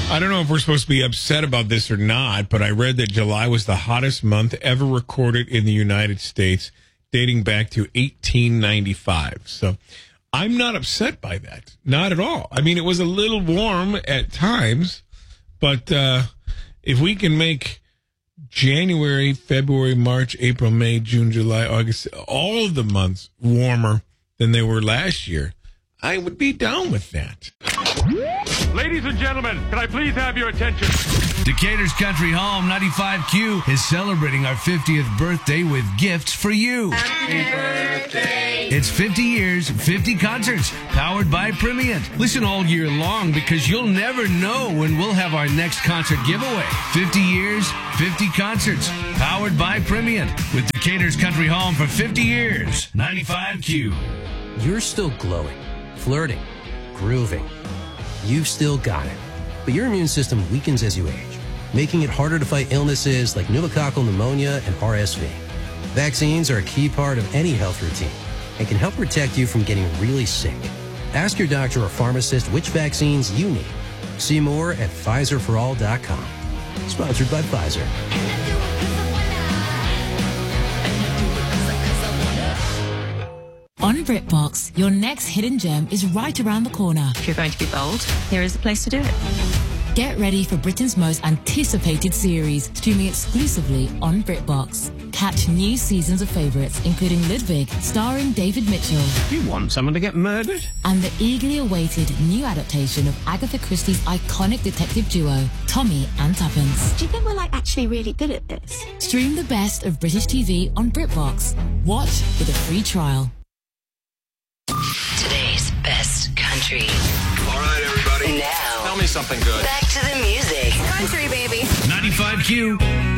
I don't know if we're supposed to be upset about this or not, but I read that July was the hottest month ever recorded in the United States, dating back to 1895. So I'm not upset by that. Not at all. I mean, it was a little warm at times, but if we can make January, February, March, April, May, June, July, August, all of the months warmer than they were last year, I would be down with that. Ladies and gentlemen, can I please have your attention? Decatur's Country Home 95Q is celebrating our 50th birthday with gifts for you. Happy birthday. It's 50 years, 50 concerts, powered by Primient. Listen all year long because you'll never know when we'll have our next concert giveaway. 50 years, 50 concerts, powered by Primient. With Decatur's Country Home for 50 years. 95Q. You're still glowing, flirting, grooving. You've still got it. But your immune system weakens as you age, making it harder to fight illnesses like pneumococcal pneumonia and RSV. Vaccines are a key part of any health routine and can help protect you from getting really sick. Ask your doctor or pharmacist which vaccines you need. See more at PfizerForAll.com. Sponsored by Pfizer. On BritBox, your next hidden gem is right around the corner. If you're going to be bold, here is the place to do it. Get ready for Britain's most anticipated series, streaming exclusively on BritBox. Catch new seasons of favourites, including Ludwig, starring David Mitchell. You want someone to get murdered? And the eagerly awaited new adaptation of Agatha Christie's iconic detective duo, Tommy and Tuppence. Do you think we're actually really good at this? Stream the best of British TV on BritBox. Watch with a free trial. Today's best country. All right, everybody. Now, tell me something good. Back to the music. Country, baby. 95Q.